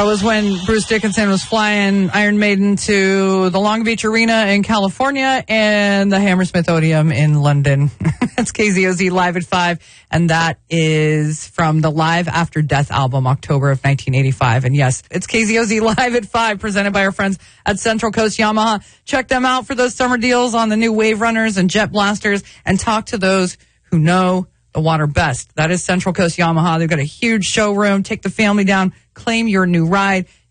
That was when Bruce Dickinson was flying Iron Maiden to the Long Beach Arena in California and the Hammersmith Odeum in London. That's KZOZ Live at 5, and that is from the Live After Death album, October of 1985. And yes, it's KZOZ Live at 5, presented by our friends at Central Coast Yamaha. Check them out for those summer deals on the new Wave Runners and Jet Blasters, and talk to those who know the water best. That is Central Coast Yamaha. They've got a huge showroom. Take the family down, claim your new ride.